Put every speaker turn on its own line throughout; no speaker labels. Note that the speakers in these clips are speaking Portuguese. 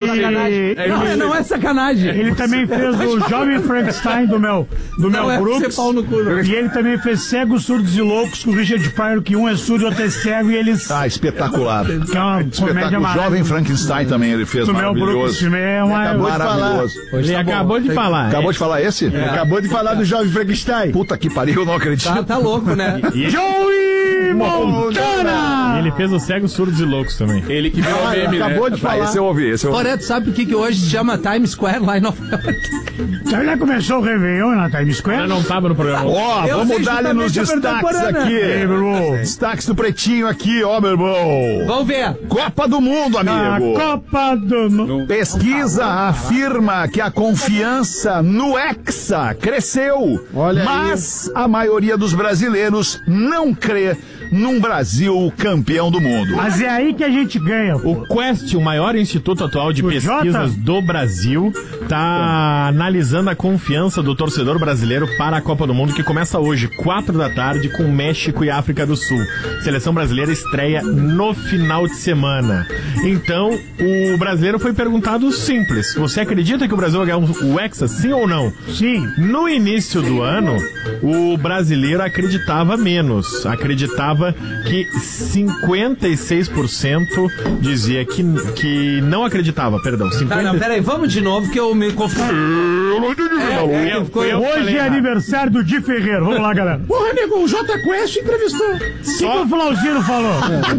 Não é sacanagem.
Ele também fez o Jovem Frankenstein do Mel Brooks. E ele também fez Cegos, Surdos e Loucos com o Richard Pryor, que um é surdo e outro é cego, e eles...
Ah, espetacular.
Que é uma comédia
O Jovem Frankenstein também ele fez,
do Mel Brooks. É
maravilhoso.
Ele acabou de falar.
Acabou de falar esse?
Acabou de falar do Jovem Frankenstein.
Puta que pariu, eu não acredito.
Tá louco, né?
Joey Montana!
Ele fez o Cegos, Surdos e Loucos também.
Ele que virou meme, né?
Acabou de falar.
Esse eu ouvi.
Porém, tu sabe por que hoje se chama Times Square lá em Nova York?
Já começou o Réveillon na Times Square?
Eu não tava no programa.
Ó, vamos dar ali nos destaques aqui.
Ei, meu irmão.
Destaques do Pretinho aqui, ó, meu irmão.
Vamos ver.
Copa do Mundo, amigo.
Copa do Mundo.
Pesquisa afirma que a confiança no Hexa cresceu, mas a maioria dos brasileiros não crê num Brasil campeão do mundo.
Mas é aí que a gente ganha.
O Quest, o maior instituto atual de pesquisas do Brasil, está analisando a confiança do torcedor brasileiro para a Copa do Mundo, que começa hoje, 4 da tarde, com México e África do Sul. Seleção brasileira estreia no final de semana. Então, o brasileiro foi perguntado simples: você acredita que o Brasil vai ganhar o Hexa, sim ou não?
Sim.
No início do ano, o brasileiro acreditava menos. Acreditava que 56% dizia que não acreditava, perdão. 50...
Tá, não, peraí, vamos de novo que eu me confundi.
Eu não entendi,
Hoje é aniversário do Di Ferreiro. Vamos lá, galera.
Porra, nego, o J Quest entrevistou.
O que o Flauzino falou?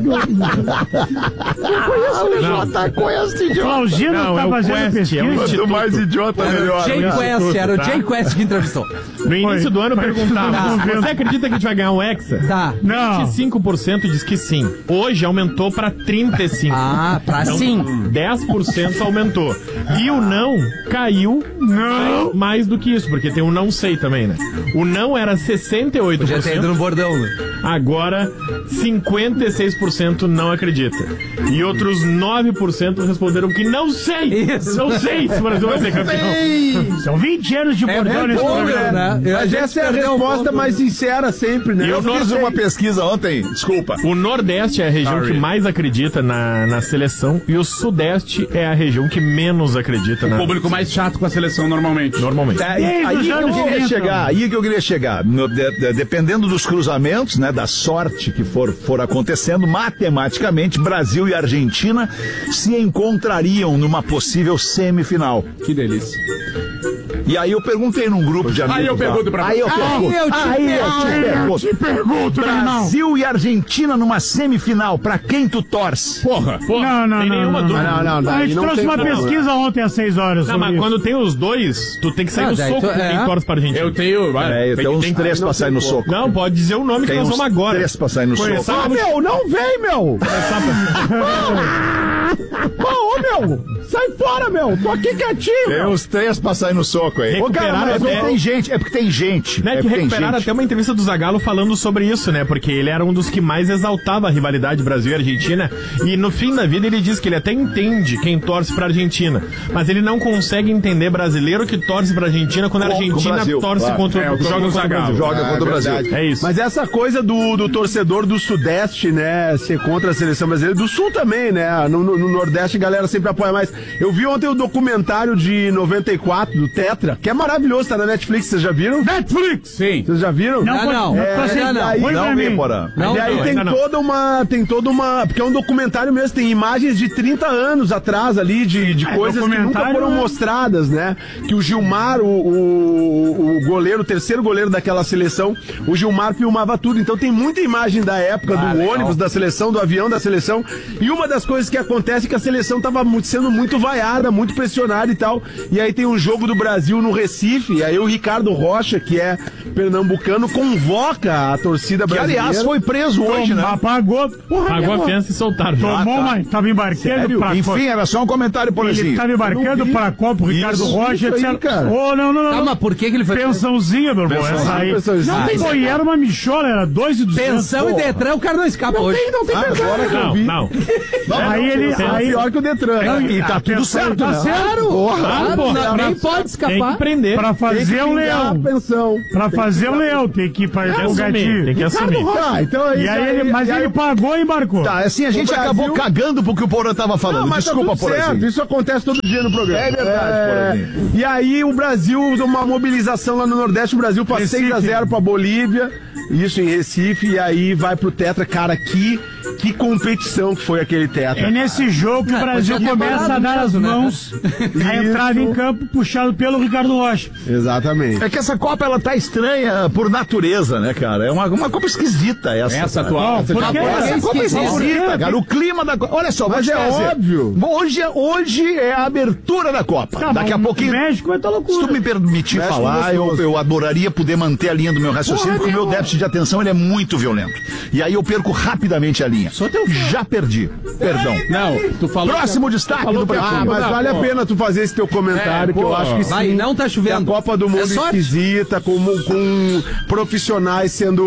J Quest,
O Flauzino tá fazendo pesquisa.
Quanto mais idiota, melhor.
Era o Jay Quest que entrevistou.
No início do ano perguntava: você acredita que a gente vai ganhar um Hexa?
Tá.
Não.
25% diz que sim. Hoje aumentou para 35%.
Ah, pra
então,
sim.
10% aumentou. E o não caiu mais do que isso, porque tem o não sei também, né? O não era 68%.
Podia ter ido no bordão, né?
Agora, 56% não acredita. E outros 9% responderam que não sei.
Isso.
Não sei se o Brasil vai ser campeão.
São 20 anos de bordão nesse programa.
né?
Mas essa é a resposta mais sincera sempre, né?
Eu fiz uma pesquisa ontem, desculpa.
O Nordeste é a região que mais acredita na seleção e o Sudeste é a região que menos acredita na
Público mais chato com a seleção normalmente.
Aí que eu queria chegar. Dependendo dos cruzamentos, né, da sorte que for acontecendo, matematicamente, Brasil e Argentina se encontrariam numa possível semifinal.
Que delícia.
E aí eu perguntei num grupo de amigos.
Aí eu pergunto pra você.
Aí eu te pergunto. Brasil e Argentina numa semifinal, pra quem tu torce?
Porra.
Não.
Tem nenhuma dúvida.
Não.
A gente trouxe uma pesquisa ontem às 6 horas.
Não, mas quando tem os dois, tu tem que sair no soco com quem torce pra Argentina.
Eu tenho...
Eu tenho uns 3 pra sair no soco.
Não, pode dizer o nome que nós vamos agora.
3 pra sair no soco.
Ah, meu, não vem, meu! Meu! Sai fora, meu! Tô aqui quietinho,
Tem uns 3 pra sair no soco aí.
Recuperaram
Mas
até...
tem gente, é porque tem gente.
Né, que recuperaram até uma entrevista do Zagallo falando sobre isso, né? Porque ele era um dos que mais exaltava a rivalidade Brasil e Argentina. E no fim da vida ele diz que ele até entende quem torce pra Argentina. Mas ele não consegue entender brasileiro que torce pra Argentina quando a Argentina
Brasil,
torce
claro.
contra joga o Zagallo.
Joga contra o Brasil.
É isso.
Mas essa coisa do torcedor do Sudeste, né, ser contra a seleção brasileira, do Sul também, né, no Nordeste a galera sempre apoia mais. Eu vi ontem o documentário de 94 do Tetra, que é maravilhoso, tá na Netflix, vocês já viram?
Netflix!
Sim.
Vocês já viram?
Não.
Não vem, Porã.
E aí tem toda uma... Porque é um documentário mesmo, tem imagens de 30 anos atrás ali, de coisas que nunca foram mostradas, né? Que o Gilmar, o goleiro, o terceiro goleiro daquela seleção, o Gilmar filmava tudo. Então tem muita imagem da época, do ônibus da seleção, do avião da seleção. E uma das coisas que acontece é que a seleção tava sendo muito vaiada, muito pressionada e tal. E aí tem um jogo do Brasil no Recife, e aí o Ricardo Rocha, que é pernambucano, convoca a torcida brasileira.
Que, aliás, foi preso hoje, né?
Pagou
a fiança e soltaram.
Tomou, mas tava embarcando pra
Enfim, era só um comentário por
Ele tava embarcando pra Copa, o Ricardo Rocha, etc. Não.
Mas por que ele foi...
Pensãozinha, meu irmão. Essa aí. Não tem boi, era uma michola, era 2.200.
Pensão e Detran, o cara não escapa hoje.
Não tem verdade.
Não.
Aí ele
pior que o Detran.
E tá tudo certo,
tá
né?
certo.
Nem pode escapar.
Tem que prender.
Pra fazer um leão. Pra fazer um leão, tem que ir para o gatinho.
Tem que assumir.
Tá, então aí.
Ele pagou e embarcou.
Tá, assim a gente acabou cagando pro que o Porã tava falando.
Mas
Desculpa,
tá tudo certo.
Porãzinho.
Isso acontece todo dia no programa.
É verdade, Porãzinho.
E aí o Brasil usou uma mobilização lá no Nordeste. O Brasil faz 6-0 pra Bolívia. Isso em Recife. E aí vai pro Tetra. Cara, que competição que foi aquele Tetra.
É nesse jogo que o Brasil começa a dar as mãos, a entrada em campo puxado pelo Ricardo Rocha.
Exatamente.
É que essa Copa, ela tá estranha por natureza, né, cara? É uma Copa esquisita essa atual.
Essa
Copa é esquisita, cara. O clima da Copa... Olha só,
mas é óbvio.
Hoje é a abertura da Copa.
Tá,
daqui a pouquinho...
O México vai estar loucura.
Se tu me permitir falar, eu adoraria poder manter a linha do meu raciocínio, porque o meu déficit de atenção ele é muito violento. E aí eu perco rapidamente a linha. Já perdi. Perdão.
Não, tu falou.
Próximo destaque do Pretinho.
Mas vale a pena tu fazer esse teu comentário, que eu acho que sim.
Vai, não tá chovendo.
Que a Copa do Mundo esquisita, com profissionais sendo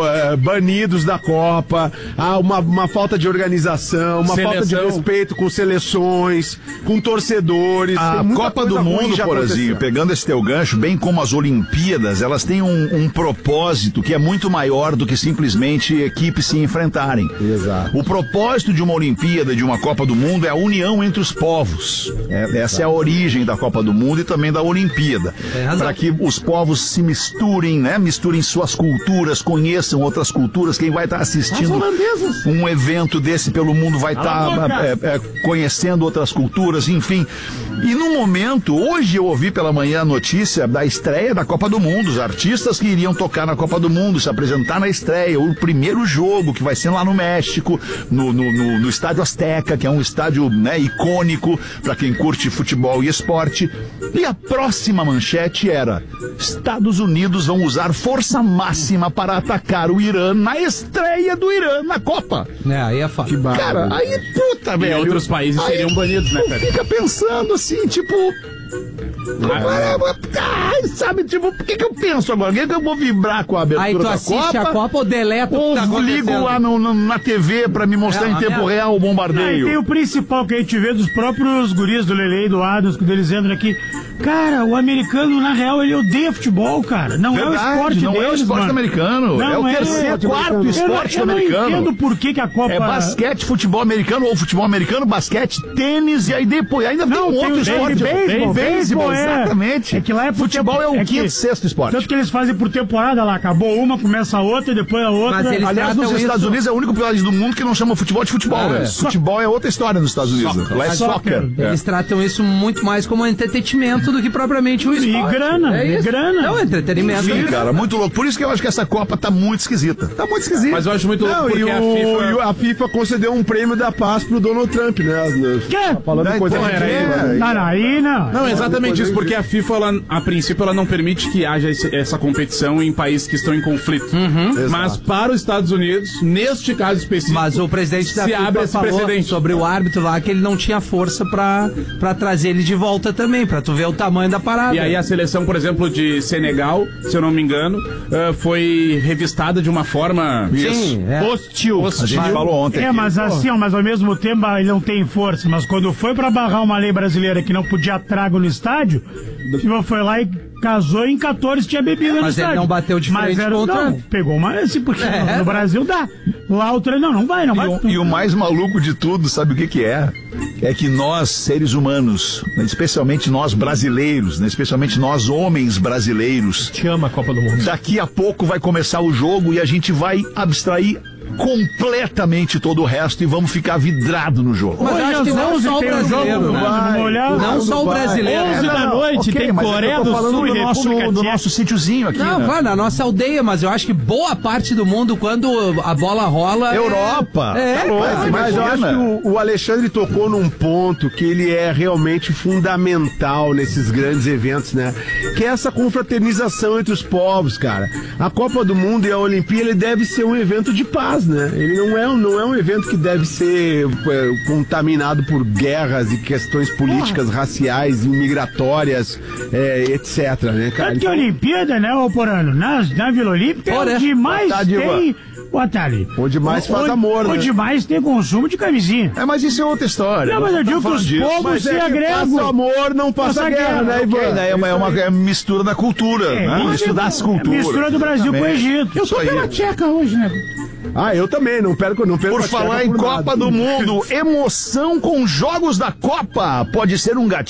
banidos da Copa, uma falta de organização, uma falta de respeito com seleções, com torcedores.
A Copa do Mundo, Porazinho, pegando esse teu gancho, bem como as Olimpíadas, elas têm um propósito que é muito maior do que simplesmente equipes se enfrentarem.
Exato.
O propósito de uma Olimpíada, de uma Copa do Mundo, é a união entre os povos. Essa é a origem da Copa do Mundo e também da Olimpíada. Para que os povos se misturem, né? Misturem suas culturas, conheçam outras culturas. Quem vai estar assistindo um evento desse pelo mundo vai estar conhecendo outras culturas, enfim. E no momento, hoje eu ouvi pela manhã a notícia da estreia da Copa do Mundo, os artistas que iriam tocar na Copa do Mundo, se apresentar na estreia, o primeiro jogo que vai ser lá no México, no Estádio Azteca, que é um estádio, né, icônico para quem curte futebol e esporte. E a próxima manchete era: Estados Unidos vão usar força máxima para atacar o Irã na estreia do Irã na Copa.
Aí é fácil.
Cara, aí puta, velho.
E outros países seriam banidos, né, cara?
Fica pensando assim, tipo... sabe, tipo, por que eu penso agora? Por que eu vou vibrar com a abertura
da Copa? Aí tu assiste a Copa ou deleta o que tá acontecendo?
Ligo lá na TV pra me mostrar em tempo real o bombardeio.
E tem o principal que a gente vê dos próprios guris do Lele e do Adams, quando eles entram aqui. Cara, o americano, na real, ele odeia futebol, cara. Não é o esporte deles,
não é o esporte americano.
Não
é o terceiro, quarto esporte americano.
Eu não entendo por que a Copa...
É basquete, futebol americano, ou futebol americano, basquete, tênis, e aí depois ainda tem um outro esporte. Beisebol, exatamente.
É que lá é
futebol é o quinto, sexto esporte.
Tanto que eles fazem por temporada lá. Acabou uma, começa a outra, e depois a outra.
Aliás, nos Estados Unidos é o único país do mundo que não chama futebol de futebol, né? Futebol é outra história nos Estados Unidos. Lá é soccer.
Eles tratam isso muito mais como entretenimento do que propriamente o esporte.
E grana, grana.
É um entretenimento.
Sim, cara, muito louco. Por isso que eu acho que essa Copa tá muito esquisita. Tá muito esquisita.
Mas eu acho muito louco porque
a FIFA concedeu um prêmio da paz pro Donald Trump, né?
Quê?
Falando coisa
aí não.
Não, exatamente isso, porque a FIFA, a princípio, ela não permite que haja essa competição em países que estão em conflito. Mas para os Estados Unidos, neste caso específico,
mas o presidente da FIFA
abre esse
falou
precedente
sobre o árbitro lá, que ele não tinha força pra trazer ele de volta também, pra tu ver o tamanho da parada.
E aí a seleção, por exemplo, de Senegal, se eu não me engano, foi revistada de uma forma
hostil. A gente falou ontem.
Mas assim, mas ao mesmo tempo ele não tem força. Mas quando foi pra barrar uma lei brasileira que não podia trago no estádio, o FIFA foi lá e casou em 14 tinha bebida no estádio. Mas ele
não bateu de frente contra...
Não, pegou uma... Assim, porque no Brasil dá. Lá o treino não vai.
E o mais maluco de tudo, sabe o que é? É que nós, seres humanos, especialmente nós brasileiros, especialmente nós homens brasileiros...
Te ama a Copa do Mundo.
Daqui a pouco vai começar o jogo e a gente vai abstrair completamente todo o resto e vamos ficar vidrado no jogo.
Mas eu acho que não só o brasileiro, não só o brasileiro.
11 da noite, tem Coreia do Sul e
do nosso sítiozinho aqui.
Não, vai na nossa aldeia, mas eu acho que boa parte do mundo, quando a bola rola...
Europa!
Mas eu acho que o Alexandre tocou num ponto que ele é realmente fundamental nesses grandes eventos, né? Que é essa confraternização entre os povos, cara. A Copa do Mundo e a Olimpíada, ele deve ser um evento de paz, né? Ele não é um evento que deve ser contaminado por guerras e questões políticas, raciais, migratórias, etc, né, cara?
Tanto que a Olimpíada, né, ô Porano, na Vila Olímpica é o que mais tem botar ali.
Onde mais faz amor, né?
Onde mais tem consumo de camisinha.
Mas isso é outra história.
Não, mas eu digo que os povos se agregam.
Faça amor, não faça guerra, né, Ivan?
É uma mistura da cultura, né? Mistura das culturas.
Mistura do Brasil com o Egito.
Eu tô pela tcheca hoje, né?
Eu também, não perco
Por falar em Copa do Mundo, emoção com jogos da Copa pode ser um gatilho